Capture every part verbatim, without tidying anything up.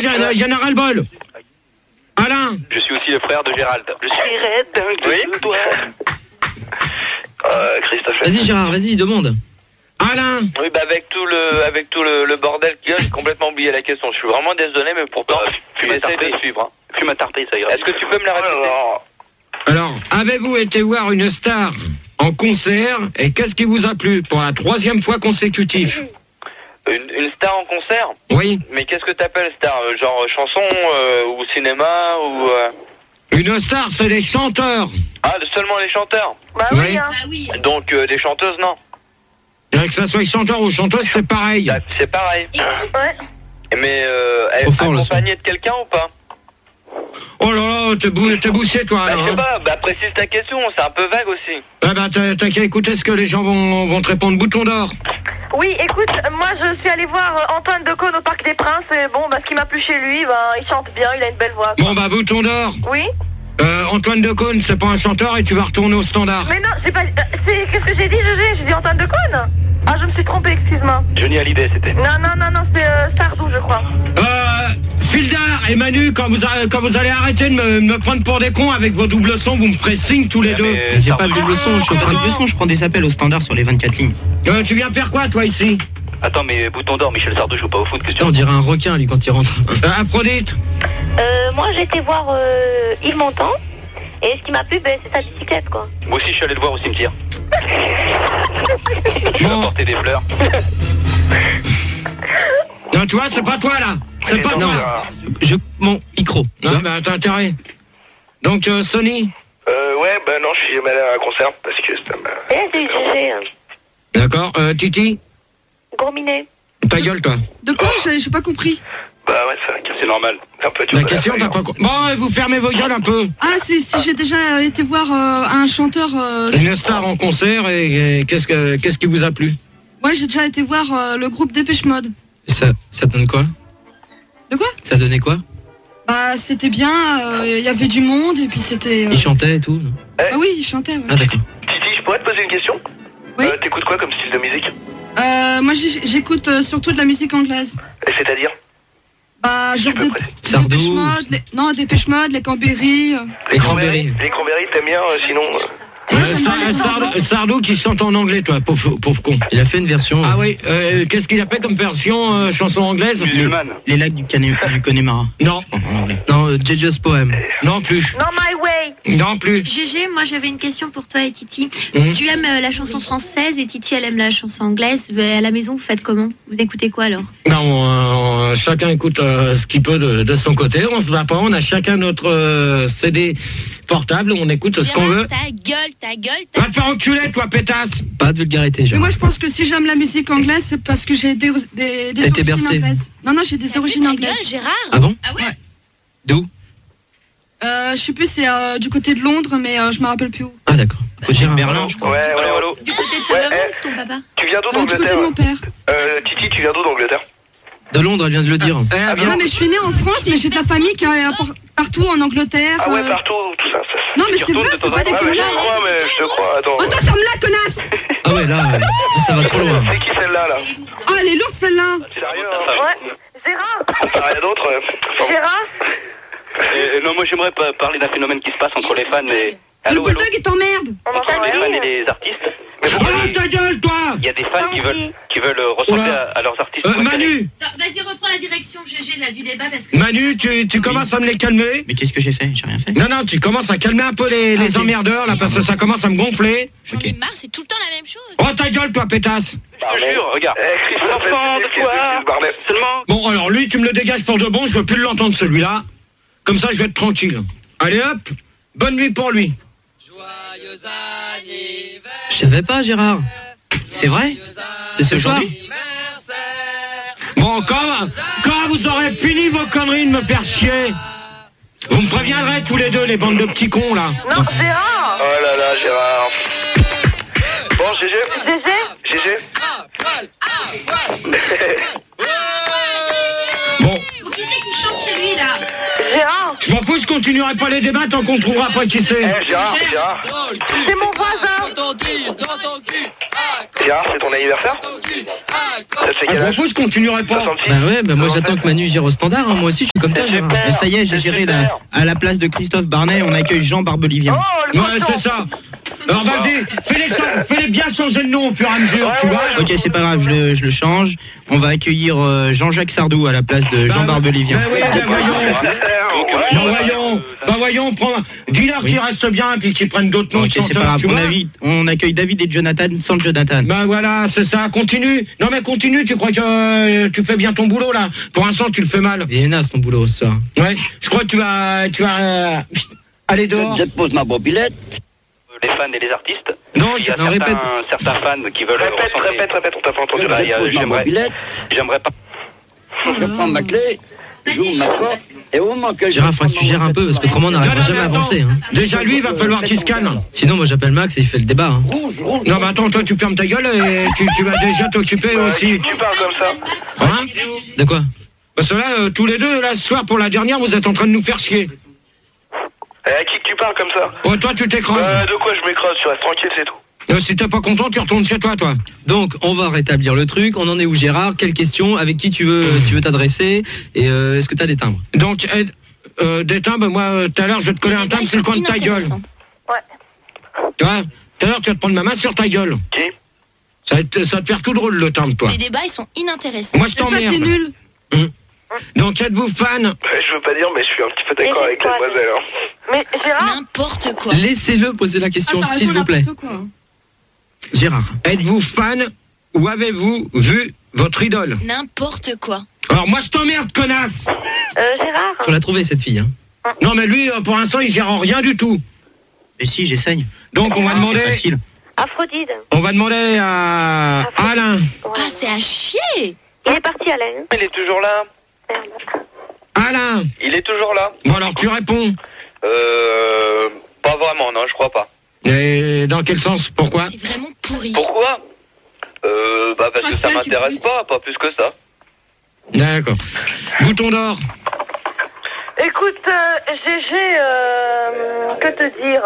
il y en a ras-le-bol. Alain. Je suis aussi le frère de Gérald. Je suis raide d'un Oui. de toi. Euh, Christophe. Vas-y Gérard, vas-y, demande. Alain. Oui, bah avec tout le, avec tout le, le bordel qu'il y a, j'ai complètement oublié la question. Je suis vraiment désolé, mais pourtant, Bah, tu essaies de suivre. Hein. Fume un tarté, ça ira. Est-ce que tu peux me la répéter? Alors, avez-vous été voir une star en concert et qu'est-ce qui vous a plu pour la troisième fois consécutive? Une, une star en concert? Oui. Mais qu'est-ce que t'appelles star? Genre euh, chanson euh, ou cinéma ou... Euh... Une star, c'est les chanteurs. Ah, seulement les chanteurs? Bah Oui. oui, hein. Bah oui. Donc euh, des chanteuses, non? Que ça soit chanteur ou chanteuse, c'est pareil. Bah, c'est pareil. Ouais. Mais euh, Trop fort, le accompagnée de quelqu'un ou pas? Oh là là, t'es, bou- t'es boussé toi Bah, alors. je sais Hein. pas, bah précise ta question, c'est un peu vague aussi. Ah bah t'as, t'as qu'à écouter ce que les gens vont, vont te répondre. Bouton d'or. Oui, écoute, moi je suis allée voir euh, Antoine Decaune au Parc des Princes et bon, bah ce qui m'a plu chez lui, bah il chante bien, il a une belle voix. Bon bah bouton d'or. Oui. Euh, Antoine Decaune, c'est pas un chanteur et tu vas retourner au standard. Mais non, j'ai pas. euh, c'est qu'est-ce que j'ai dit, Gégé? J'ai dit Antoine Decaune. Ah, je me suis trompée, excuse-moi. Johnny Hallyday, c'était. Non, non, non, non, c'est euh, Sardou, je crois. Euh, Fildar et Manu, quand vous, a- quand vous allez arrêter de me, me prendre pour des cons avec vos doubles sons, vous me ferez signe tous les Ah, deux. mais- J'ai pas de double son, je suis en train de son, je prends des appels au standard sur les vingt-quatre lignes. Euh, tu viens faire quoi toi ici? Attends, mais bouton d'or, Michel Sardou joue pas au foot, qu'est-ce que tu On dirait un requin lui quand il rentre. Euh, Aphrodite. Euh, moi, j'ai été voir euh, Yves Montand. Et ce qui m'a plu, ben, c'est sa bicyclette, quoi. Moi aussi, je suis allé le voir au cimetière. Je lui ai Bon. apporté des fleurs. Non, tu vois, c'est pas toi là. C'est pas Non, toi. je mon micro. Non, bah t'as intérêt. Donc euh, Sony. Euh, ouais, bah non, je suis jamais allé à un concert parce que ça m'a... Eh, c'est du Gégé. hein. D'accord. Euh, Titi. Gros minet. Ta gueule toi. De quoi? J'ai j'ai pas compris. Bah ouais, c'est vrai que C'est normal. c'est un peu dur. La de question faire, t'as pas. co- Bon, et vous fermez vos gueules un peu. Ah, c'est si j'ai déjà euh, été voir euh, un chanteur. Euh, Une star en concert et, et qu'est-ce que qu'est-ce qui vous a plu? Ouais, j'ai déjà été voir euh, le groupe Dépêche Mode. Ça, ça donne quoi? De quoi? Ça donnait quoi? Bah, c'était bien, il y avait du monde et puis c'était. euh, Il chantait et tout, non? Ah oui, il chantait. Ouais. Ah d'accord. Titi, je pourrais te poser une question? Oui. Euh, T'écoutes quoi comme style de musique? Euh, moi, j'ai- j'écoute euh, surtout de la musique anglaise. Et c'est-à-dire? Bah, genre peu des près. Sardou. Dépêche Mode, les- non, Dépêche Mode, les Cranberries. euh. Les Cranberries. Les Cranberries, t'aimes bien, euh, sinon... euh, Ouais, Euh, j'aime Sar- bien les Sardou, Cranberries. Sardou qui chante en anglais toi, pauvre, pauvre con. Il a fait une version. Ah euh, oui. Euh, qu'est-ce qu'il a fait comme version euh, chanson anglaise? Musulmane. Les lacs du, Cané- du Connemara. Non. En anglais. Non, euh, J J's Poem. Non plus. Non, My Way. Non plus. Gégé, moi j'avais une question pour toi et Titi. Mhm. Tu aimes euh, la chanson française et Titi elle aime la chanson anglaise. Euh, À la maison, vous faites comment? Vous écoutez quoi alors? Non, on- on- chacun écoute euh, ce qu'il peut de, de son côté. On se bat pas. On a chacun notre euh, C D portable. On écoute ce qu'on veut. Ta gueule, ta gueule, Va te faire enculer, toi, pétasse. Pas de vulgarité, Mais Gérard. moi, je pense que si j'aime la musique anglaise, c'est parce que j'ai des, des, des T'as été origines bercé. anglaises. Non, non, j'ai des origines ta anglaises. gueule, Gérard. Ah bon? Ah ouais? D'où? Euh, je sais plus, c'est euh, du côté de Londres, mais euh, je me rappelle plus où. Ah d'accord. Côté Berlin, je crois. Ouais, ouais, ouais. Du côté de Ouais, ta maman eh. ou de ton papa? Tu viens d'où Euh, du côté de d'Angleterre? mon père. Euh, Titi, tu viens d'où d'Angleterre? De Londres, elle vient de le dire. Eh, Ah, viens. Non, mais je suis née en France, mais j'ai de la famille qui est euh, par- partout en Angleterre. Ah ouais, euh. partout, tout ça. ça. Non, mais Qui c'est retourne vrai, de c'est temps pas en des Ah, mais je connards. te crois, mais je te crois, attends. Oh, toi, ferme-la, connasse. Ah ouais, là, euh, là, ça va trop loin. C'est qui celle-là, là? Oh, elle est lourde, celle-là. Sérieux, hein? Ouais. Gérard. T'as rien d'autre? euh, enfin, Gérard. Euh, non, moi j'aimerais pa- parler d'un phénomène qui se passe entre les fans et... Le Allô, allô? bulldog est en merde. On Entre entend les fans et rien. les artistes. Mais pourquoi Oh, ta gueule, toi. Il y a des fans qui veulent, qui veulent euh, ressembler Oula. à, à leurs artistes Euh, préférés. Manu. Vas-y, reprends la direction, Gégé, là, du débat parce que. Manu, tu, tu commences à me les calmer. Mais qu'est-ce que j'ai fait? J'ai rien fait. Non, non, tu commences à calmer un peu les, les Ah, ok. emmerdeurs, là, parce que ça commence à me gonfler. J'en ai marre, c'est tout le temps la même chose. Oh, ta gueule, toi, pétasse. Je te jure, regarde. Eh, Christophe, Enfant de excuse- toi. excuse, Barnet. Seulement... Bon, alors, lui, tu me le dégages pour de bon, je veux plus l'entendre, celui-là. Comme ça, je vais être tranquille. Allez, hop. Bonne nuit pour lui. Je savais pas, Gérard. C'est vrai? C'est ce soir? Bon, quand, quand vous aurez fini vos conneries de me faire chier, vous me préviendrez tous les deux, les bandes de petits cons, là. Non, Gérard. Oh là là, Gérard. Bon, Gégé? Gégé. Gégé? Bon, Qui c'est qui chante chez lui, là? Gérard. je m'en fous, je continuerai pas les débats tant qu'on trouvera pas qui c'est. Eh, Gérard, Gérard. C'est mon voisin. Dans ton cul, dans ton cul. Gérard, c'est ton anniversaire? Ça te fait Ah, quel je m'en âge? fous, je continuerai pas. soixante-six? Bah ouais, bah moi j'attends que Manu gère au standard, hein. Moi aussi je suis comme toi, Gérard. super. Mais ça y est, j'ai géré la, à la place de Christophe Barnet, on accueille Jean Barbelivien. Oh, le Ouais, coton. c'est ça. Alors vas-y, fais-les, cha- fais-les bien changer de nom au fur et à mesure, tu vois. Ok, c'est pas grave, je le, je le change. On va accueillir euh, Jean-Jacques Sardou à la place de Jean Bah, Barbelivien. Bah oui, bah voyons. Bah voyons, bah voyons, prends. Dis-leur Oui. qu'ils restent bien et puis qu'ils prennent d'autres noms Ok, de c'est pas chanteurs, grave. tu On, vois. avis- on accueille David et Jonathan sans Jonathan. Ben voilà, c'est ça, continue. Non mais continue, tu crois que euh, tu fais bien ton boulot là? Pour l'instant tu le fais mal. Il est naze ton boulot ce soir. Ouais, je crois que tu vas, tu vas euh, aller dehors. dépose ma mobilette. Les fans et les artistes. Non, Il y a non, certains, répète. certains fans qui veulent Répète, ressembler. répète, répète, on t'a pas entendu. Je Bah, il y a- dépose ma j'aimerais- mobilette, J'aimerais pas. je prends ma clé, j'ouvre ma porte, et au moment que je Gérard, faudrait que tu gères un peu parce que autrement on Non, n'arrivera non, jamais à mais avancer. attends. Hein. Déjà lui, il va falloir qu'il se calme. Sinon moi j'appelle Max et il fait le débat. Hein. rouge, rouge. Non mais attends, toi tu fermes ta gueule et tu, tu vas déjà t'occuper Euh, aussi. qui tu parles comme ça? Hein? De quoi? Parce que là, euh, tous les deux, là, ce soir pour la dernière, vous êtes en train de nous faire chier. Eh, à qui que tu parles comme ça? Oh, toi tu t'écrases. Euh, de quoi je m'écrase? Tu restes tranquille, c'est tout. Euh, si t'es pas content, tu retournes chez toi, toi. Donc on va rétablir le truc. On en est où Gérard? Quelle question? Avec qui tu veux tu veux t'adresser? Et euh, est-ce que t'as des timbres? Donc, Ed, euh, des timbres, moi, euh, tout à l'heure, je vais te coller un timbre sur le coin de ta gueule. Tu vois, tout à l'heure, tu vas te prendre ma main sur ta gueule. Qui? Ça va, te, ça va te faire tout drôle, le timbre, toi. Les débats, ils sont inintéressants. Moi, je Et toi, t'es t'emmerde. nul. Donc, êtes-vous fan? Ouais, je veux pas dire, mais je suis un petit peu d'accord Et avec quoi? la demoiselle. Hein. Mais Gérard, N'importe quoi. Laissez-le poser la question Ah, t'as s'il raison, vous plaît. n'importe quoi. Gérard. Êtes-vous fan ou avez-vous vu votre idole? N'importe quoi. Alors, moi, je t'emmerde, connasse. euh, Gérard, Faut la trouver cette fille. Hein. Non, mais lui, euh, pour l'instant, il gère rien du tout. Et si, j'essaye. Donc, on va C'est demander, facile. Aphrodite. on va demander à Alain. Ah, c'est à chier. Il est parti, Alain. Il est toujours là. Alain. Il est toujours là. Bon, alors, tu réponds. Euh. Pas vraiment, non, je crois pas. Et dans quel sens? Pourquoi? C'est vraiment pourri. Pourquoi? Euh. Bah, parce que ça Facile, tu m'intéresse dis. pas, pas plus que ça. D'accord. Bouton d'or. Écoute, euh, G G, euh, que te dire?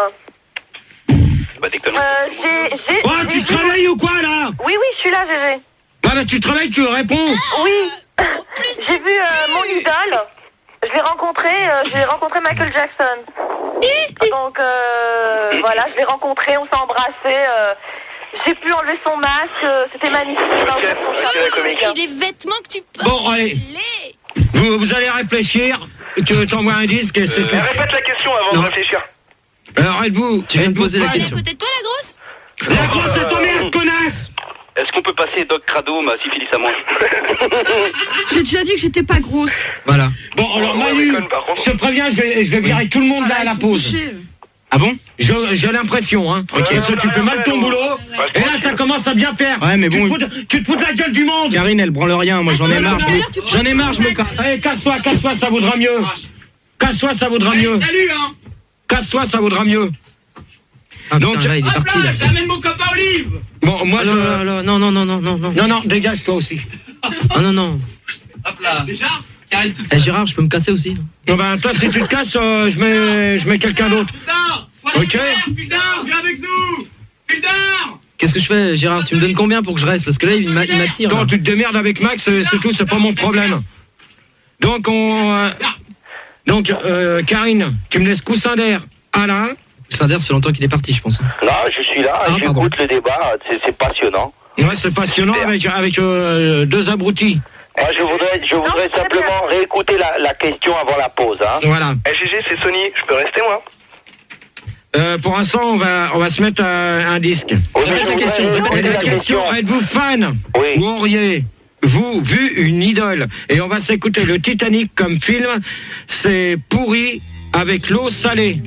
Bah, dès que Euh, j'ai, j'ai, Oh, j'ai- tu te réveilles ou quoi, là? Oui, oui, je suis là, G G. Ah, bah, tu te réveilles, tu réponds. Oui. J'ai vu euh, mon idole. Je l'ai rencontré, euh, j'ai rencontré Michael Jackson. Donc euh, voilà, je l'ai rencontré, on s'est embrassé. Euh, j'ai pu enlever son masque, euh, c'était magnifique. Ok, ok, la comique. Puis les vêtements que tu portes. Bon, allez. Les... Vous, vous allez réfléchir, que t'envoies un disque et c'est Euh, tout. répète la question avant Non. de réfléchir. Alors, êtes-vous... Tu viens de êtes-vous poser la fan? C'est à question. côté de toi, la grosse? La grosse, c'est ton merde, connasse. Est-ce qu'on peut passer Doc Crado, ma syphilis à moi? J'ai déjà dit que j'étais pas grosse. Voilà. Bon, alors, Ouais, Manu, mais conne, par contre. je te préviens, je vais, je vais virer tout le monde là Ah, à la ils sont pause. couchés. Ah bon? Je- J'ai l'impression, hein. Ok. Parce que tu fais mal ton boulot. Et là, ça commence à bien faire. Ouais, mais tu, bon- te fous de, tu te fous de la gueule du monde. Karine, elle branle rien, moi j'en ai marre, je me- j'en ai marre, je me casse. Allez, casse-toi, casse-toi, ça vaudra mieux. Casse-toi, ça vaudra mieux. Salut, hein. Casse-toi, ça vaudra mieux. Ah, Donc, putain, là, il est Hop parti là, là. j'amène mon copain Olive. Bon, moi, Ah, je... non, non, non, non, non, non, non, non. Non, non, dégage toi aussi. Ah non, non. Hop là. Déjà, Karine, toute Eh, Gérard, je peux me casser aussi. Non, ben, toi, si tu te casses, euh, je mets, je mets quelqu'un d'autre. Fildar, sois Ok. solidaire, Fildar, viens avec nous. Fildar. Qu'est-ce que je fais, Gérard? Tu me donnes combien pour que je reste? Parce que là, il m'a- il m'attire. Non, là. tu te démerdes avec Max, euh, c'est tout, c'est pas mon problème. Donc, on... euh, donc, euh, Karine, tu me laisses coussin d'air. Alain. Sander, ça fait longtemps qu'il est parti, je pense. Non, je suis là, Ah, j'écoute pardon. le débat, c'est c'est passionnant. Ouais, c'est passionnant avec, avec euh, deux abrutis. Moi, je voudrais, je voudrais c'est simplement réécouter la, la question avant la pause. Hein. Voilà. Eh, G G, c'est Sony, je peux rester, moi? Euh, pour l'instant, on va, on va se mettre un, un disque. Oui, Répète je la voudrais question, répète réécouter La la question, question. êtes-vous fan Oui. ou auriez-vous vu une idole? Et on va s'écouter le Titanic comme film. C'est pourri avec l'eau salée.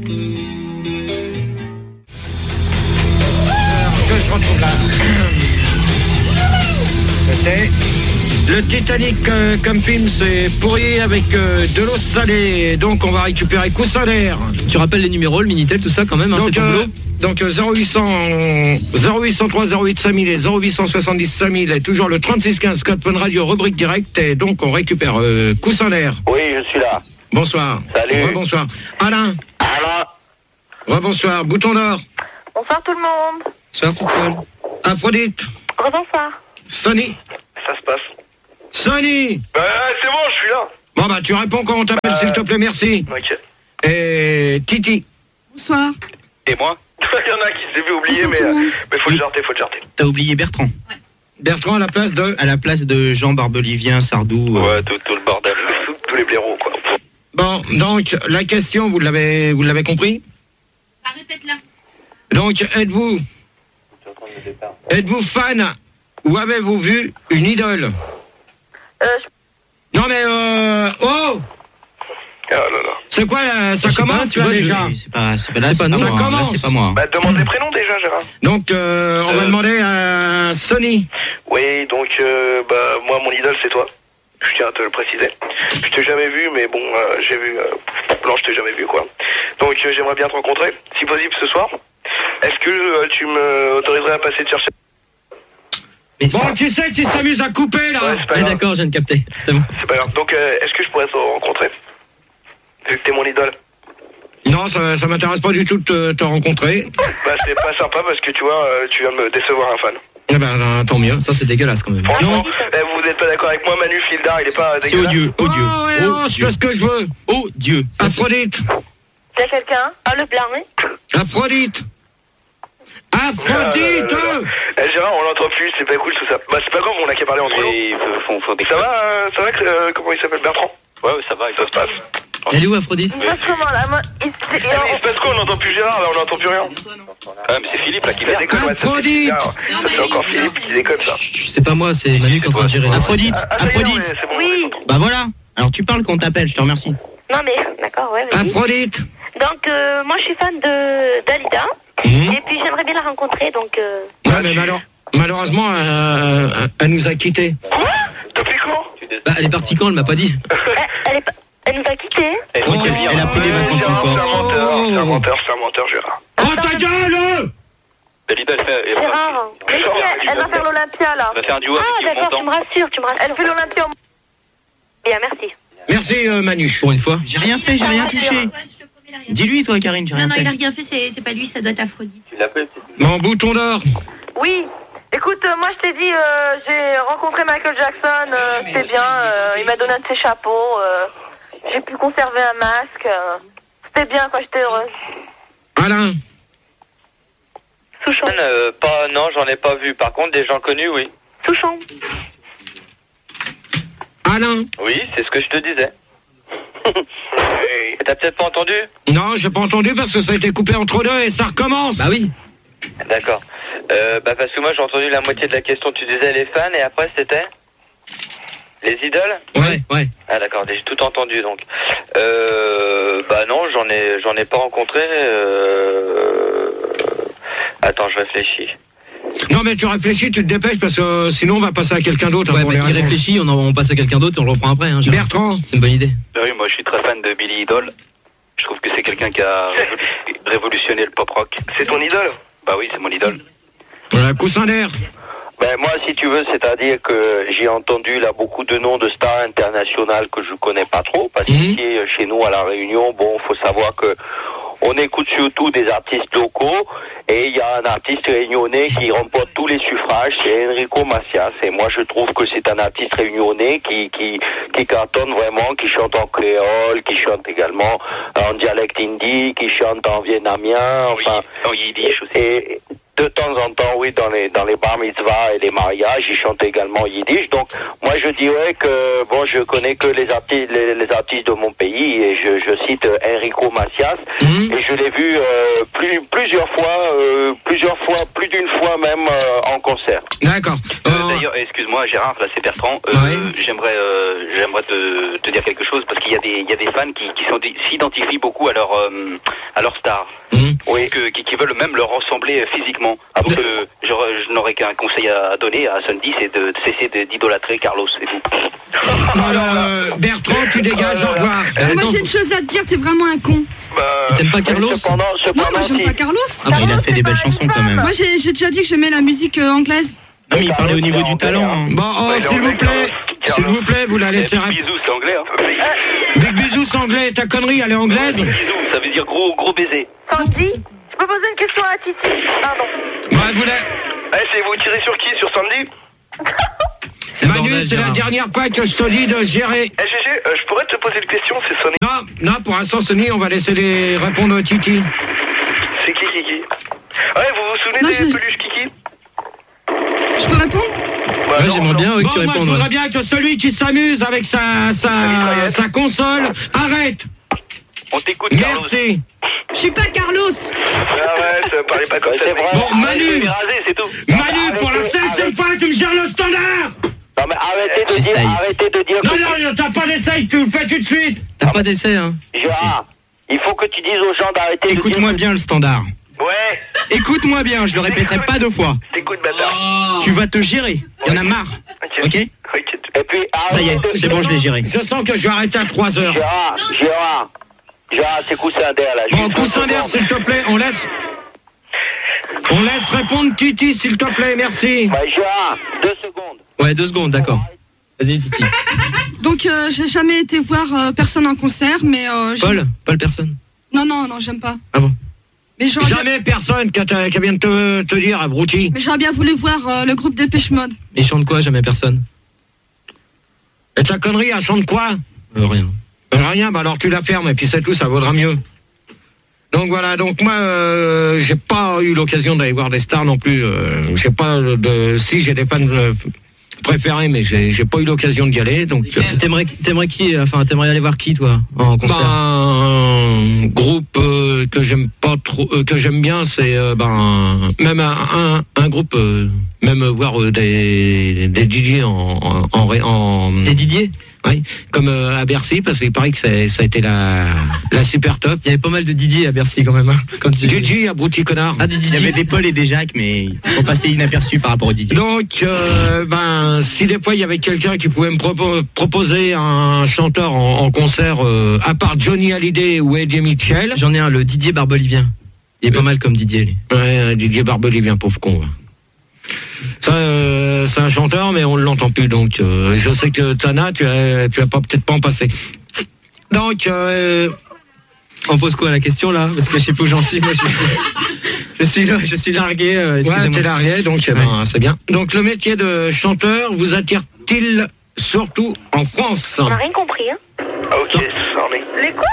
Que je retrouve là. C'était le Titanic euh, comme film, c'est pourri avec euh, de l'eau salée. Donc on va récupérer coussin d'air. Tu rappelles les numéros, le Minitel, tout ça quand même, hein, c'est Donc, ton euh, boulot. donc euh, zéro huit cents, zéro huit cent trois zéro huit cinq mille et zéro huit cent soixante-dix cinq mille et toujours le trente-six quinze Code Phone Radio rubrique direct et donc on récupère euh, coussin d'air. Oui, je suis là. Bonsoir. Salut. Ouais, bonsoir. Alain. Alain. Ouais, bonsoir. Bouton d'or. Bonsoir tout le monde. Soir toute seule. Aphrodite. Rebonsoir. Sonny. Ça se passe. Sonny. Bah, c'est bon, je suis là. Bon, bah, tu réponds quand on t'appelle, Euh, s'il te plaît, merci. Ok. Et Titi. Bonsoir. Et moi? Il y en a qui s'est fait oublier, mais, euh, mais faut le jarter, faut le jarter. T'as oublié Bertrand. Bertrand à la place de. À la place de Jean Barbelivien, Sardou. euh, Ouais, tout, tout le bordel. Tous les blaireaux, quoi. Bon, donc, la question, vous l'avez, vous l'avez compris? Répète-la. Donc, êtes-vous, êtes-vous fan ou avez-vous vu une idole? Euh, Non mais euh... Oh, Oh là là. c'est quoi là? Ça je sais commence pas, tu là vois, déjà. je- C'est pas, c'est pas là, C'est c'est pas pas, nous, moi. ça Là, commence. c'est pas moi. Bah, demande les prénoms déjà, Gérard. Donc euh, on va Euh. demander à Sonny. Oui, donc, euh, bah, moi, mon idole, c'est toi. Je tiens à te le préciser. Je t'ai jamais vu, mais bon, euh, j'ai vu... Euh, non, je t'ai jamais vu, quoi. Donc, euh, j'aimerais bien te rencontrer, si possible, ce soir. Est-ce que euh, tu me autoriserais à passer te chercher? Mais Bon, ça- tu sais qu'il s'amuse à couper là. Ouais, c'est pas Ah, grave. d'accord, je viens de capter. C'est bon. C'est pas grave. Donc, euh, est-ce que je pourrais te rencontrer? Vu que t'es mon idole. Non, ça, ça m'intéresse pas du tout de te, te rencontrer. Bah, c'est pas sympa parce que tu vois, euh, tu viens de me décevoir un fan. Eh ben, euh, tant mieux. Ça, c'est dégueulasse quand même. Franchement, eh, vous n'êtes pas d'accord avec moi, Manu Fildar, il est pas C'est dégueulasse. odieux, Oh, odieux. ouais, oh, je Odieux. fais ce que je veux. Oh Dieu. Ça, c'est- Aphrodite. il y a quelqu'un? Ah, le blanc, hein. Aphrodite. Aphrodite. Eh, Gérard, on l'entend plus, c'est pas cool tout ça. Bah, c'est pas grave, on a qu'à parler entre nous. Et ils font, font des Ça va, euh, ça va, que, euh, comment il s'appelle, Bertrand? Ouais, ouais, ça va, Ça se passe. Elle est où, Aphrodite? Il se passe comment là? Moi, il, il- Eh, mais il se passe quoi? On n'entend plus Gérard, là, on n'entend plus rien. Ah, mais c'est Philippe là qui Ça vient. déconne, ouais, ça, c'est Aphrodite. bizarre. C'est encore Philippe qui déconne, ça. Chut, C'est pas moi, c'est Manu qui est en train de gérer. Aphrodite, Ah, ça y est, non, Aphrodite. mais c'est bon, Oui. on est content. Bah voilà. Alors tu parles quand on t'appelle, je te remercie. Non, mais, d'accord, ouais, vas-y. Aphrodite. Donc, euh, moi, je suis fan de Dalida. Mmh. Et puis, j'aimerais bien la rencontrer, donc... Euh... Ouais, mais malheure- malheureusement, euh, elle nous a quittés. Depuis quand? Bah, elle est partie quand? Elle m'a pas dit. elle, elle, est pas- elle nous a quittés. Elle, Oh, elle, elle a pris des vacances Gérard, encore. c'est un menteur, c'est un menteur, c'est un menteur, Gérard. Oh ta gueule! Dalida, elle fait, elle va, Gérard. mais si, elle, elle va faire l'Olympia là. elle va faire un duo Ah, avec Yves d'accord, tu Montand. me rassures, tu me rassures. Elle fait l'Olympia. au- Bien, merci. Merci euh, Manu. Pour une fois. J'ai rien fait, j'ai rien touché. Dis-lui toi Karine, j'ai Non, rien non, il a fait. rien fait, c'est c'est pas lui, ça doit être Aphrodite. Tu l'appelles? Mon bouton d'or. Oui. Écoute, euh, moi je t'ai dit, euh, j'ai rencontré Michael Jackson, euh, c'était bien, euh, il m'a donné un de ses chapeaux, euh, j'ai pu conserver un masque, euh, c'était bien quoi, j'étais heureuse. Alain. Souchon. Euh, pas, non, j'en ai pas vu. Par contre, des gens connus, oui. Souchon. Alain. Oui, c'est ce que je te disais. T'as peut-être pas entendu? Non, j'ai pas entendu parce que ça a été coupé entre deux et ça recommence. Bah oui. D'accord. Euh, bah parce que moi j'ai entendu la moitié de la question. Tu disais les fans et après c'était les idoles? Ouais, ouais. Ah d'accord, j'ai tout entendu donc. Euh, bah non, j'en ai j'en ai pas rencontré. Euh... Attends, je réfléchis. Non mais tu réfléchis, tu te dépêches parce que euh, sinon on va passer à quelqu'un d'autre. Ouais, avant bah, les il réponses. réfléchit, on, en- on passe à quelqu'un d'autre et on le reprend après. Hein, Gérard. Bertrand. C'est une bonne idée. Oui, moi je suis très fan de Billy Idol. Je trouve que c'est quelqu'un qui a révolu- révolutionné le pop rock. C'est ton idole? Bah oui, c'est mon idole. Voilà, coussin d'air. Ben moi, si tu veux, c'est-à-dire que j'ai entendu là beaucoup de noms de stars internationales que je connais pas trop, parce Mmh. qu'ici, chez nous, à La Réunion, bon, faut savoir que on écoute surtout des artistes locaux, et il y a un artiste réunionnais qui remporte tous les suffrages, c'est Enrico Macias, et moi je trouve que c'est un artiste réunionnais qui, qui, qui cartonne vraiment, qui chante en créole, qui chante également en dialecte hindi, qui chante en vietnamien, enfin... En yiddish aussi. Et, de temps en temps, oui, dans les dans les bar mitzvahs et les mariages, ils chantent également yiddish. Donc, moi, je dirais que bon, je connais que les artistes les, les artistes de mon pays, et je, je cite Enrico Macias, mmh. et je l'ai vu euh, plus, plusieurs fois, euh, plusieurs fois, plus d'une fois même euh, en concert. D'accord. Euh, D'ailleurs, excuse-moi, Gérard, là c'est Bertrand. Euh, Ouais. J'aimerais, euh, j'aimerais te, te dire quelque chose parce qu'il y a des, il y a des fans qui, qui sont- s'identifient beaucoup à leur, euh, à leur star. Mmh. Oui. Que, qui, qui veulent même leur ressembler physiquement. Donc, euh, je, je n'aurais qu'un conseil à donner à Sunday, c'est de, de cesser de- d'idolâtrer Carlos, c'est tout. Non, alors, euh, Bertrand, tu dégages, au revoir. Euh, moi j'ai une chose à te dire, t'es vraiment un con. Bah, T'aimes pas Carlos? Cependant, Non, cependant, moi j'aime si- pas Carlos. Ah bah, il a fait des belles chansons quand même. Moi j'ai j'ai déjà dit que j'aimais la musique euh, anglaise. Non mais il parlait au niveau du talent. hein. Bon, oh, Ouais, s'il non, vous mais plaît, Carlos. s'il vous plaît, vous la laissez répondre. Bisous, c'est anglais, hein. Big bisous, c'est anglais, ta connerie, elle est anglaise. Bisous, ça veut dire gros, gros baiser. Sandy, je peux poser une question à Titi? Pardon. Ouais, vous la... Eh, c'est vous tirez sur qui? Sur Sandy? Manu, bordel, c'est la Gérard. dernière fois que je te dis de gérer. Eh, G G, euh, je pourrais te poser une question, c'est Sonny. Non, non, pour l'instant, Sonny, on va laisser les répondre à Titi. C'est qui, Kiki? Ouais, vous vous souvenez Non, des je- peluches Kiki? Je peux répondre? Bah, Ouais, non, j'aimerais non. bien ouais, que Bon, tu moi, je répondes. voudrais ouais. bien que celui qui s'amuse avec sa, sa, sa console arrête. On t'écoute, Carlos. Merci. Je suis pas Carlos. Ah ouais, ça me parlait pas comme ça. C'est vrai. Bon, Arrête Manu. de les raser, c'est tout. Manu, pour la Arrêtez, septième arrêtez. fois, tu me gères le standard. Non, mais arrêtez de dire, Essaye. arrêtez de dire Non, que... non, t'as pas d'essai, tu le fais tout de suite. T'as pas d'essai, hein. Gérard, il faut que tu dises aux gens d'arrêter de dire... Écoute-moi bien le standard. Ouais, Écoute-moi bien, je le répéterai pas deux fois. t'écoutes, bâtard. Tu vas te gérer. Il y en a marre. Ok? Ok. Et puis, Ça y est, arrête de... c'est bon, je l'ai géré. Je sens que je vais arrêter à trois heures. Gérard, Gérard, Gérard, c'est coussin d'air, là. Bon, Juste coussin deux d'air, secondes. s'il te plaît, on laisse. On laisse répondre Titi, s'il te plaît, merci. Ouais, Gérard, deux secondes. Ouais, deux secondes, d'accord. Vas-y, Titi. Donc, euh, j'ai jamais été voir euh, personne en concert, mais. Euh, j'ai- Paul? Paul personne. Non, non, non, j'aime pas. Ah bon? Mais j'aurais bien... Jamais personne qui t'a- qui vient de te, te dire, abruti. mais j'aurais bien voulu voir euh, le groupe Dépêche Mode. Il chante quoi? Jamais personne. Et ta connerie, elle chante quoi? Euh, rien. Ben, rien, bah alors tu la fermes et puis c'est tout, ça vaudra mieux. Donc voilà, donc moi, euh, j'ai pas eu l'occasion d'aller voir des stars non plus. Euh, j'ai pas de, si j'ai des fans euh, préférés, mais j'ai, j'ai pas eu l'occasion d'y aller. Donc euh, T'aimerais, t'aimerais qui? Enfin, t'aimerais aller voir qui, toi, en concert? ben, un groupe euh, que j'aime pas trop, euh, que j'aime bien, c'est euh, ben même un, un, un groupe, euh, même voir euh, des des D J en en, en, en Des Didier? oui, comme euh, à Bercy, parce qu'il paraît que ça, ça a été la la super top. Il y avait pas mal de Didier à Bercy quand même. Hein, quand tu... D J, abruti connard. Ah, des Il y Didier. avait des Paul et des Jacques, mais ils sont passés inaperçus par rapport au Didier. Donc, euh, ben, si des fois il y avait quelqu'un qui pouvait me propo- proposer un chanteur en, en concert, euh, à part Johnny Hallyday ou Eddie Mitchell. J'en ai un, le Didier Barbelivien. Il est pas mal comme Didier, lui. Ouais, Didier Barbelivien, pauvre con. Ouais. Ça, euh, c'est un chanteur, mais on l'entend plus. Donc, euh, je sais que Tana, tu as, tu as pas peut-être pas en passer. Donc, euh, On pose quoi la question là? Parce que je sais pas où j'en suis. Moi, je, je suis là, je suis largué. Euh, ouais, excusez-moi. t'es largué, donc eh ben, c'est bien. Donc, le métier de chanteur vous attire-t-il surtout en France? On n'a rien compris, hein. Ok, c'en est. Les quoi?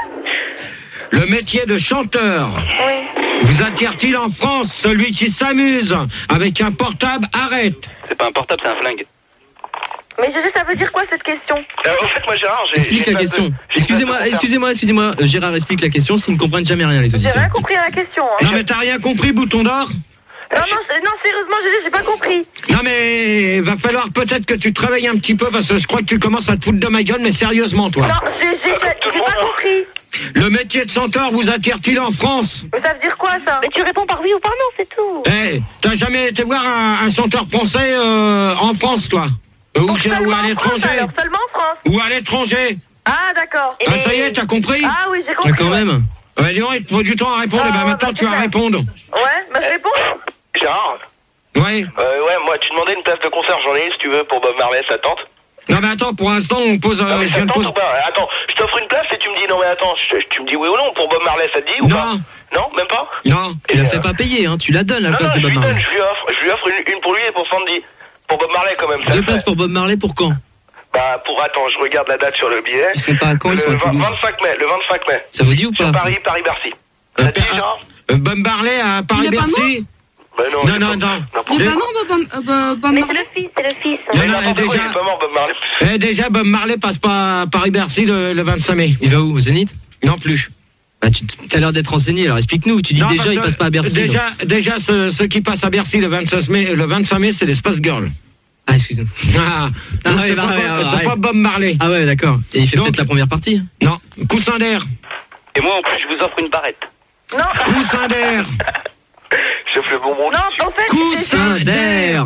Le métier de chanteur Oui. vous attire-t-il en France? Celui qui s'amuse avec un portable arrête. C'est pas un portable, c'est un flingue. Mais je sais, ça veut dire quoi cette question? Euh, en fait, moi, Gérard, j'ai. Explique j'ai la une question. place de- j'ai une Excusez-moi, place de excusez-moi, excusez-moi. Euh, Gérard explique la question s'ils ne comprennent jamais rien, les J'ai auditeurs. rien compris à la question, hein. Non mais t'as rien compris, bouton d'or? Non, non, c'est- non, sérieusement, j'ai j'ai pas compris. Non mais va falloir peut-être que tu te réveilles un petit peu parce que je crois que tu commences à te foutre de ma gueule, mais sérieususement toi. Non, j'ai j'ai- j'ai- j'ai pas compris. Le métier de chanteur vous attire-t-il en France? Mais ça veut dire quoi, ça? Mais tu réponds par oui ou par non, c'est tout. Eh, t'as jamais été voir un, un chanteur français euh, en France, toi? Euh, Ou, chez- ou à l'étranger? Alors, seulement en France. Ou à l'étranger? Ah, d'accord. Ah ça y est, t'as compris? Ah oui, j'ai compris. Ah, quand ouais. même. Ouais, dis donc, il te faut du temps à répondre, Ah, et ben ouais, maintenant bah, tu vas c'est ça. répondre. Ouais, bah je réponds. Gérard, Ouais. euh, ouais, moi, tu demandais une place de concert, j'en ai, si tu veux, pour Bob Marley, ça te tente? Non mais attends, pour l'instant on pose... Non, Euh, mais je ça viens te de tente poser... ou pas? Attends, je t'offre une place et tu me dis, non, mais attends, je- tu me dis oui ou non, pour Bob Marley, ça te dit ou Non. pas? Non, même pas? Non. Tu la Et, fais euh, pas payer, hein. Tu la donnes la Non, place non, de je Bob lui Marley. donne, je lui offre, je lui offre une, une pour lui et pour Sandy. Pour Bob Marley, quand même, ça Deux le fait. places pour Bob Marley pour quand? Bah, pour, attends, je regarde la date sur le billet. Ils sont pas à Caen, Le ils sont à vingt- Toulouse. vingt-cinq mai, le vingt-cinq mai. Ça vous dit ou Sur pas? Paris, Paris-Bercy. Euh, Ça te dit, ah, Gérard? euh, Bob Marley à Paris-Bercy? Bah non, Non, il est non, pas- non. Il est Des- pas mort, Bob, euh, Bob- Bob Mais c'est Marley? le fils, c'est le fils. Non, Mais non, n'importe quoi, déjà- il est pas mort, Bob Marley. Eh, déjà, Bob Marley passe pas à Paris-Bercy le, le vingt-cinq mai. Il va où? Au Zénith? Non plus. Bah, tu as l'air d'être renseigné, alors explique-nous. Tu dis Non, déjà, parce il que passe pas à Bercy. donc. Déjà, déjà ceux, ceux qui passent à Bercy le vingt-cinq mai, le vingt-cinq mai, c'est les Space Girls. Ah, excuse-moi. Ah, Ah, donc ouais, c'est bah, pas, ouais, Bob- ouais, c'est ouais. pas Bob Marley. Ah ouais, d'accord. Et il fait Donc- peut-être la première partie. Non, coussin d'air. Et moi, en plus, je vous offre une barrette. Non, Coussin d'air. J'offre le bonbon. non, en fait, Coussin d'air.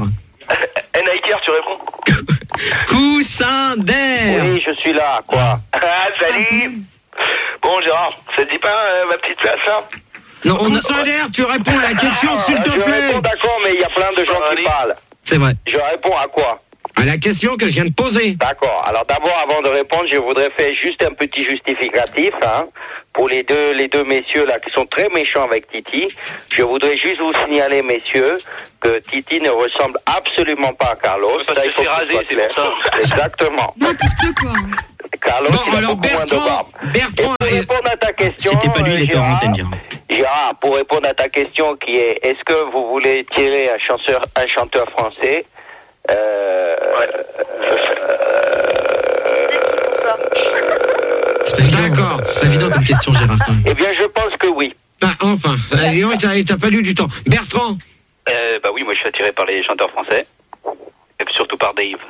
N I K R, tu réponds? Coussin d'air. Oui, je suis là, quoi. Ah, salut. Bon, Gérard, ça te dit pas euh, ma petite place, là? Non, on a... Coussin d'air, tu réponds à la question, s'il te je plaît. réponds, d'accord, mais il y a plein de gens qui parlent. C'est vrai. Je réponds à quoi? À la question que je viens de poser. D'accord. Alors d'abord, avant de répondre, je voudrais faire juste un petit justificatif. Hein. pour les deux, les deux messieurs là qui sont très méchants avec Titi, je voudrais juste vous signaler, messieurs, que Titi ne ressemble absolument pas à Carlos. Parce Ça, il que faut c'est que ce rasé, soit c'est clair. pour ça. Exactement. N'importe quoi. Carlos, Bon, il a alors, beaucoup moins de Bertrand, barbe. Bertrand, Et pour et- répondre à ta question, C'était pas lui, il était en Gérard, antenne, Gérard. Gérard, pour répondre à ta question qui est, est-ce que vous voulez tirer un chanteur, un chanteur français euh, C'est pas évident. D'accord. C'est pas évident comme question, Gérard. quand même. Eh bien, je pense que oui. Ah, enfin, ça, dis donc, ça- il t'a fallu du temps. Bertrand, Euh, bah oui, moi je suis attiré par les chanteurs français. Et puis surtout par Dave.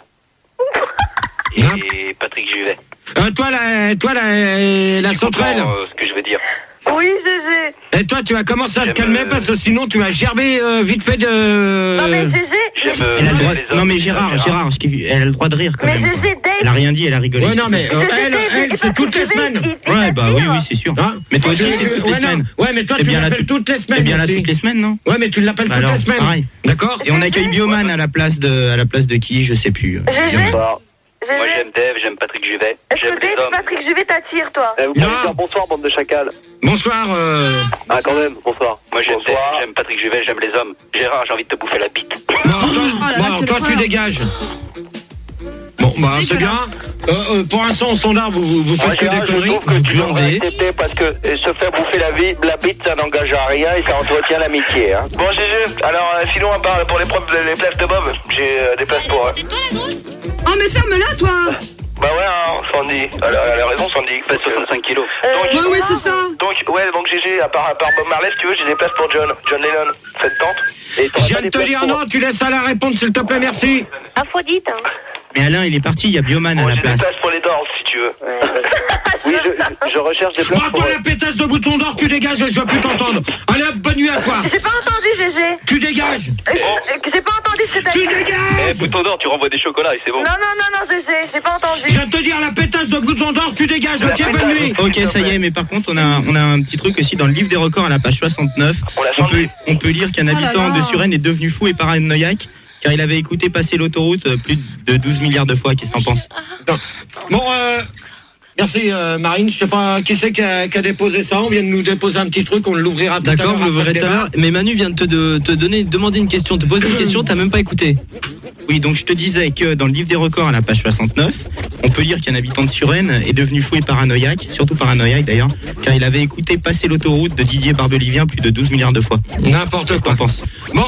Et Hein Patrick Juvet. euh, toi, la, toi, la, la Tu sauterelle. comprends, euh, ce que je veux dire. Oui, Gégé. Et toi, tu vas commencer à te J'aime, calmer euh, parce que sinon, tu vas gerber euh, vite fait de. Non, mais Gégé. J'aime euh, Elle a le droit... les hommes, Non mais j'aime Gérard, Gérard, ce qui- elle a le droit de rire quand Mais même. quoi. Gégé, Elle a Dave. rien dit, elle a rigolé. Ouais, non, mais euh, elle, elle, c'est toutes les semaines. Ouais, bah oui, oui, c'est sûr. Hein Mais toi aussi, c'est toutes les Ouais, non. semaines. Ouais, mais toi, T'es tu bien là l'appelles tout- toutes les T'es semaines. bien là aussi. toutes les semaines, non? Ouais, mais tu l'appelles Bah toutes alors, les semaines. pareil. D'accord. Et on accueille Bioman à la place de, à la place de qui? Je sais plus. euh, Gégé. Bioman. Bah, Moi Gégé. j'aime Dave, j'aime Patrick Juvet. Est-ce J'aime que les Dave hommes. Patrick Juvet t'attire, toi? eh, vous Non. pouvez dire bonsoir, bande de chacals. Bonsoir. Euh... Ah, quand même, bonsoir. Moi j'aime Dave, Bonsoir. j'aime Patrick Juvet, j'aime les hommes. Gérard, j'ai envie de te bouffer la bite. Bon, toi, Oh là bon, là, alors, quelle toi, tu horreur. dégages. Bon, bah, c'est bien. Euh, euh, pour l'instant, au standard, vous, vous, vous Moi, faites que Gérard, des je conneries. trouve que Vous tu devrais glandez. accepter parce que euh, se faire bouffer la, vie, la bite, ça n'engage à rien et ça entretient l'amitié. Hein. Bon, Gégé, alors euh, sinon, à part pour les, preuves, les places de Bob, j'ai euh, des places pour. Euh... C'est toi la grosse? Oh, mais ferme-la, toi. Bah ouais, hein, Sandy. Elle a, elle a raison, Sandy. Fais soixante-cinq kilos. Donc, Ouais, ouais, c'est ça. donc, ouais, donc Gégé, à part, à part Bob Marley, si tu veux, j'ai des places pour John. John Lennon. Ça te tente? Et Je t'auras viens pas de des te places dire pour- non, tu laisses à la répondre, s'il te plaît, merci. Aphrodite, hein. Mais Alain, il est parti, il y a Bioman à Bon, la j'ai des place. places pour les Doors, si tu veux. Oui, je, je recherche des Bon, places pour... toi, la pétasse de bouton d'or, tu dégages, je veux plus t'entendre. Allez hop, bonne nuit à toi. J'ai pas entendu, Gégé. Tu dégages. Euh, euh, J'ai pas entendu ce que t'as Tu dit. Eh, dégages. bouton d'or, tu renvoies des chocolats et c'est bon. Non, non, non, non, Gégé. J'ai pas Je entendu. viens de te dire, la pétasse de bouton d'or, tu dégages, La ok, bonne pétasse. nuit. Ok, ça y est, mais par contre, on a, on a un petit truc aussi dans le livre des records à la page soixante-neuf. On l'a On peut, senti. on peut lire qu'un Oh là habitant là. de Suresnes est devenu fou et paranoïaque car il avait écouté passer l'autoroute euh, plus de douze milliards de fois. Qu'est-ce que t'en penses? Bon, euh, merci euh, Marine, je sais pas qui c'est qui a, qui a déposé ça, on vient de nous déposer un petit truc, on l'ouvrira tout à l'heure. D'accord, vous le après verrez le tout à débat. l'heure. Mais Manu vient de te, de, te donner, demander une question, te poser une question, t'as même pas écouté. Oui, donc je te disais que dans le livre des records à la page soixante-neuf, on peut lire qu'un habitant de Suresnes est devenu fou et paranoïaque, surtout paranoïaque d'ailleurs, car il avait écouté passer l'autoroute de Didier Barbelivien plus de douze milliards de fois. N'importe Qu'est-ce que quoi. t'en penses? Bon.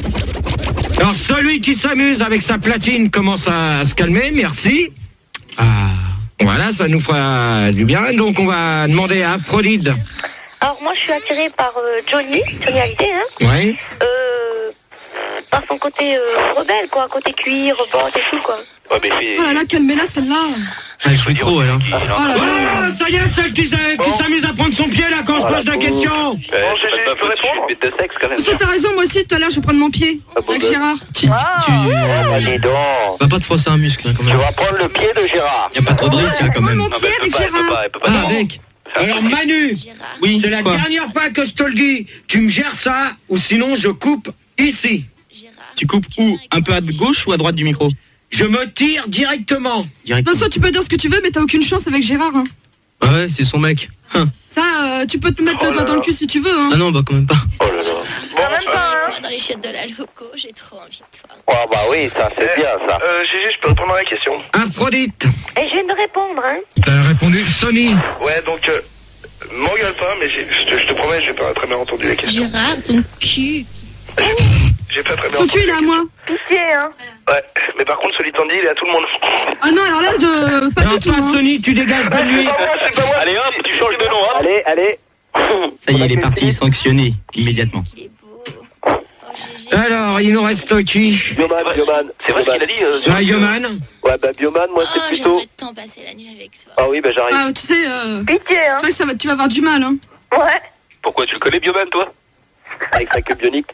Alors celui qui s'amuse avec sa platine commence à se calmer, merci. Ah. Voilà, ça nous fera du bien. Donc on va demander à Aphrodite. Alors, moi, je suis attirée par euh, Johnny, Johnny Hallyday, hein. Oui. Euh, par son côté euh, rebelle, quoi. Côté cuir, bottes et tout, quoi. Ouais, mais fais. Oh là là, calmez-la, celle-là. Ah, je suis trop, alors. Oh là là. Ah, ça y est, celle qui, s'a- qui s'amuse à prendre son pied là quand on se pose la question. Euh, Bon, c'est Gégé, pas je peux foutu, répondre bête de sexe quand même. Parce que t'as raison, moi aussi, tout à l'heure, je vais prendre mon pied. Avec Gérard. Tu, tu, tu Ah, dis donc. vas pas te froisser un muscle, hein, quand Tu même. vas prendre le pied de Gérard. Y a pas trop de risque hein, quand Prends même. mon Non, pied mais elle peut avec pas, elle peut Gérard. pas, elle peut pas. Ah, non. avec. Alors Manu, Oui, c'est la quoi? dernière fois que je te le dis. Tu me gères ça ou sinon je coupe ici. Tu coupes où? Un peu à gauche ou à droite du micro? Je me tire directement. Non, soit tu peux dire ce que tu veux, mais t'as aucune chance avec Gérard. Hein. Ah ouais, c'est son mec. Hein. Ça, euh, tu peux te mettre le doigt dans le cul si tu veux. Hein. Ah non, bah quand même pas. Bon, En même temps, hein. Moi, dans les chiottes de la loco, j'ai trop envie de toi. Ah bah oui, ça c'est bien ça. Euh, Gégé, je peux répondre à la question. Aphrodite. Et je viens de répondre, hein. T'as répondu Sony. Ouais, donc, euh, m'engueule pas, mais j'ai- je te, je te promets, j'ai pas très bien entendu la question. Gérard, ton cul. J'ai pas très bien Son entendu. cul, il est à moi. Pitié, hein. Ouais, mais par contre, celui de Sandy, il est à tout le monde. Ah non, alors là, je... pas Alors du tout. toi Hein. Sony, tu dégages bonne nuit. C'est pas moi, c'est pas moi. Allez hop, tu changes de nom, hein. Allez, allez. Ça y est, il est parti, sanctionné immédiatement. Il est beau. Oh, Gégé. Alors, il nous reste qui? Bioman, Bioman. C'est vrai ce qu'il a dit. euh, Ah, Yoman. Ouais, bah Bioman, moi c'est Oh, plutôt... j'aimerais tant passer la nuit avec toi. Ah oui, bah j'arrive. Ah, tu sais, euh... Pitié, hein. c'est vrai que ça va, tu vas avoir du mal. Hein. Ouais. Pourquoi tu le connais, Bioman, toi? Avec sa queue bionique.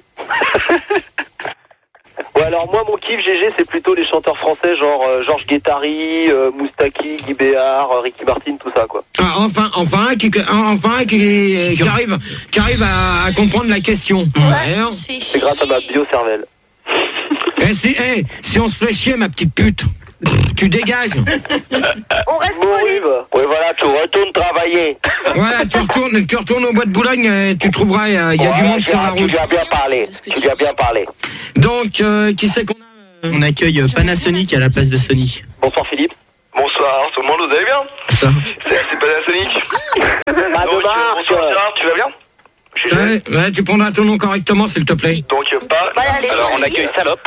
Ouais, alors moi, mon kiff, G G, c'est plutôt les chanteurs français, genre euh, Georges Guettari, euh, Moustaki, Guy Béard, euh, Ricky Martin, tout ça, quoi. Ah, enfin, enfin, qui, enfin, qui, qui arrive, qui arrive à, à comprendre la question. Ouais, hein. C'est grâce à ma bio-cervelle. Eh, si, eh, si on se fait chier, ma petite pute. Tu dégages. On reste poli. Oui, voilà, tu retournes travailler. Voilà, tu retournes, tu retournes au bois de Boulogne et tu trouveras, il euh, y a ouais, du monde sur la route. Tu lui as bien parlé. Tu lui as bien parlé. Donc, euh, qui c'est qu'on a On accueille Panasonic à la place de Sony. Bonsoir Philippe. Bonsoir tout le monde, vous allez bien? Ça. C'est c'est Panasonic. Pas de Donc, marque. euh, bonsoir Gérard, tu vas bien? Ouais, ouais, tu prendras ton nom correctement, s'il te plaît. Donc, euh, pas... allez. Alors on accueille Salope.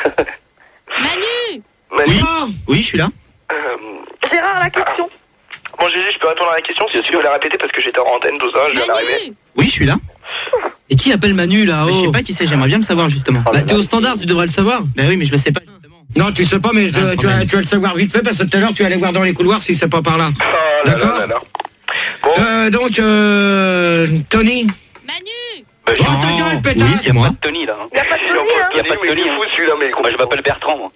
Manu Manu. Oui, oui, je suis là. Euh, Gérard, la question. Bon, Gégé, je peux répondre à la question si tu veux la répéter parce que j'étais en antenne, tout ça, je viens d'arriver. Oui, je suis là. Et qui appelle Manu là? Mais je Oh. sais pas qui c'est, j'aimerais bien le savoir justement. Bah t'es au standard, tu devrais le savoir. Bah oui, mais je le sais pas. Non, tu sais pas, mais je- Ah, tu, vas, tu vas le savoir vite fait parce que tout à l'heure, tu allais voir dans les couloirs si c'est pas par là. Oh là là D'accord. là là. Bon, Euh, donc, euh, Tony. Manu bah, Oh, ta gueule, pétasse. Oui, c'est moi. Tony là. hein. Il n'y a pas de il Tony, hein. Y a pas de mais Tony, il est hein. fou celui-là, mais Moi je m'appelle Bertrand moi.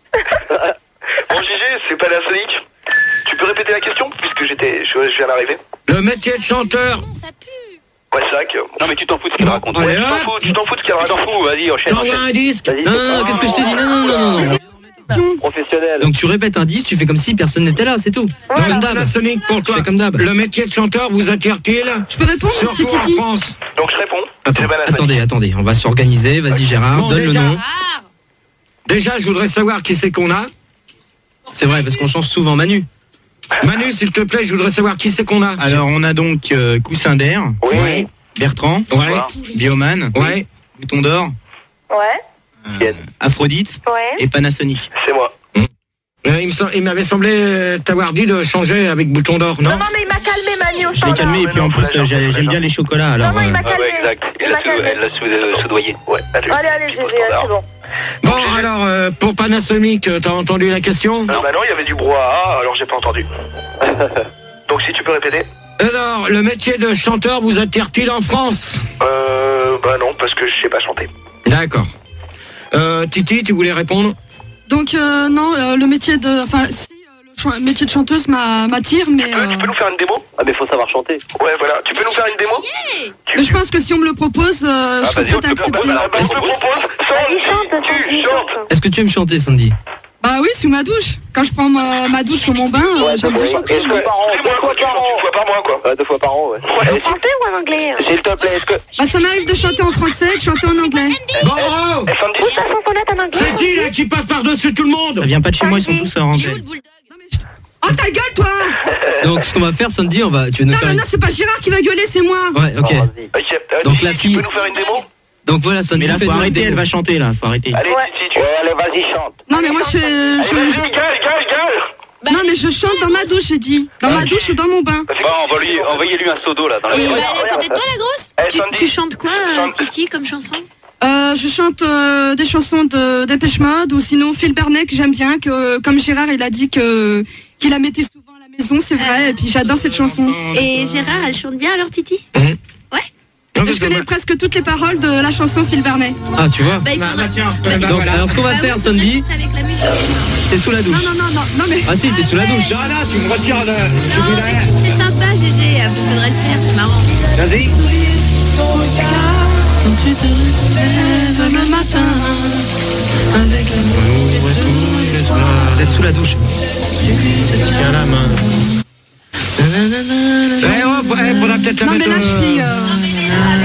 Bon, Gégé, c'est Panasonic. Tu peux répéter la question puisque j'étais, je, je viens d'arriver. Le métier de chanteur. Ça pue. Ouais, c'est vrai que... Non mais tu t'en fous de ce qu'il raconte. Allez, Tu t'en hop. fous, tu t'en fous de ce qu'elle Tu t'en raconte. fous, vas-y, enchaîne. T'envoies enchaîne. un disque. Vas-y, Non, c'est non, pas- qu'est-ce que je te dis? Non, non, non, non, non. Professionnel. Donc tu répètes un disque, tu fais comme si personne n'était là, c'est tout. Voilà, Comme d'hab. Panasonic, pour toi. C'est comme d'hab. Le métier de chanteur vous attire-t-il? Je peux répondre? C'est Surtout en Titi. France. Donc je réponds. Attends, C'est Panasonic. attendez, attendez, on va s'organiser. Vas-y Gérard, Bon, donne déjà. le nom. Ah Déjà, je voudrais savoir qui c'est qu'on a. C'est vrai, parce qu'on change souvent Manu. Manu, s'il te plaît, je voudrais savoir qui c'est qu'on a. Alors on a donc euh, Coussin d'air, Oui. Bertrand, Ouais, Bioman, ouais. Bouton d'or, Ouais, euh, Aphrodite ouais. et Panasonic. C'est moi. Euh, il me sem- il m'avait semblé euh, t'avoir dit de changer avec Bouton d'or, non? Non, non, mais il m'a calmé, Manu, au Je l'ai standard. calmé et puis en plus euh, j'ai- j'aime bien les chocolats alors. Non, non, il m'a euh, Ah calmé. ouais, exact. Il Elle m'a l'a sou- calmé. elle l'a sou- euh, soudoyé. Ouais, allez. Allez, allez, Petit Gégé, post standard. c'est bon. Bon, alors, euh, pour Panasonic, euh, t'as entendu la question? Euh, bah non, il y avait du brouhaha, alors j'ai pas entendu. Donc si tu peux répéter. Alors, le métier de chanteur vous attire-t-il en France? Euh, bah non, parce que je sais pas chanter. D'accord. Euh, Titi, tu voulais répondre? Donc euh, non, euh, le métier de, enfin si euh, le cho- métier de chanteuse m'a- m'attire, mais, Tu peux, euh, tu peux nous faire une démo? Ah, mais faut savoir chanter. Ouais, voilà. Tu peux nous faire une démo? mais je pense que si on me le propose, euh, je Ah, serais vas-y, on prête à te le accepter. propose. Ah, bah, on te le propose. Vas-y, chante, Sandy, tu chantes. Est-ce que tu aimes chanter, Sandy? Bah oui, sous ma douche. Quand je prends ma, ma douche sur mon bain, euh, j'aime bien chanter. Est-ce que deux fois par an? Une fois par mois, quoi. Ouais, deux fois par an, ouais. Ouais. En français ou en anglais? S'il te plaît, est-ce que... Bah ça m'arrive de chanter en français et de chanter en anglais. Bon, oh, Eh, Sandy, Où ta chansonnette en anglais? c'est qui, là, qui passe par-dessus tout le monde? Ça vient pas de chez moi, ils sont tous hors Il est où le antenne. bulldog? Oh ta gueule toi! Donc ce qu'on va faire, Sandy, on va, tu veux nous Non, faire non, une... non, c'est pas Gérard qui va gueuler, c'est moi. Ouais, ok. Non, vas-y. ok. Euh, Donc, Titi, la fille- Tu peux nous faire une démo? Donc voilà, Sandy, Mais là fais-nous faut une arrêter, démo. elle va chanter là, faut arrêter. Allez, Ouais. Titi, tu... Ouais, allez, vas-y, chante. Non mais moi je, Allez, je, vas-y, je- gueule, gueule, gueule. non mais je chante dans ma douche, j'ai dit. Dans ma douche ou dans mon bain. Bon, on va lui, envoyez-lui un seau d'eau là dans la Et maison. bah, elle est à côté de toi, la grosse? Eh, Tu, Sandy. tu chantes quoi, euh, Chante. Titi, comme chanson? Euh, je chante euh, des chansons de Dépêche Mode ou sinon Phil Bernet que j'aime bien, que comme Gérard il a dit que qu'il la mettait souvent à la maison, c'est vrai, et puis j'adore cette chanson. Et Gérard, elle chante bien alors, Titi? Non, Et mais je ça connais va- presque toutes les paroles de la chanson Phil Bernet. Ah, tu vois? Bah, il Bah, faudra... bah, tiens, Bah, bah, Donc, voilà. alors ce qu'on va Bah faire, oui, Sandy, avec la musique. t'es sous la douche. Non non non non non mais Ah si, t'es sous la douche. Là, là, tu me retires le... tu Non, dis mais là. c'est sympa, Gégé, il faudrait le faire, c'est marrant. Vas-y. quand tu te lèves le matin avec Vous êtes sous la douche. Tiens la main. Eh, oh, eh, faudra peut-être la non mais mettre... là je euh, suis euh,